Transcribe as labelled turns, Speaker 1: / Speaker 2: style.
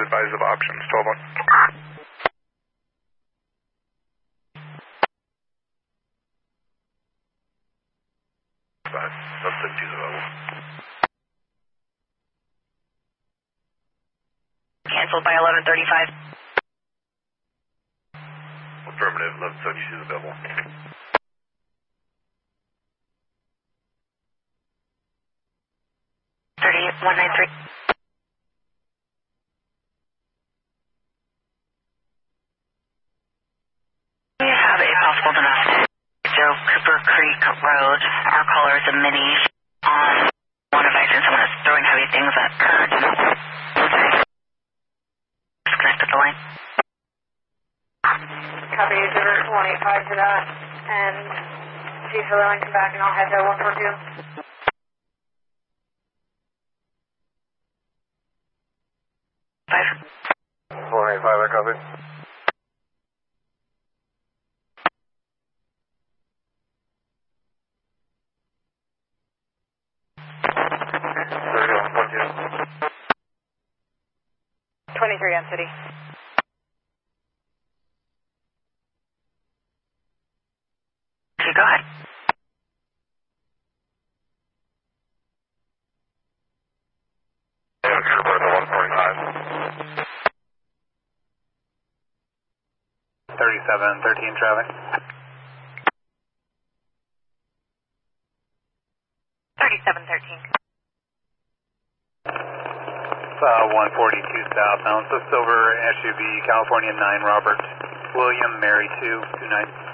Speaker 1: advise of options, 12-1. Subject to the level.
Speaker 2: Canceled by 11:35.
Speaker 1: Affirmative, 1172 available.
Speaker 2: 30193. We have a possible domestic. Joe Cooper Creek Road. Our caller is a mini on one advising someone is throwing heavy things at her. Disconnect the line.
Speaker 3: Copy 185 to that, and see if the line come back, and I'll head to 142.
Speaker 2: Five.
Speaker 1: 185, I copy. There we go, 1-2.
Speaker 3: 23 on city.
Speaker 2: Okay, go ahead.
Speaker 1: Yeah, Sherbrooke 145. 3713 traffic.
Speaker 3: 3713.
Speaker 1: 142 southbound, so Silver SUV, California 9, Robert, William, Mary 2, 29.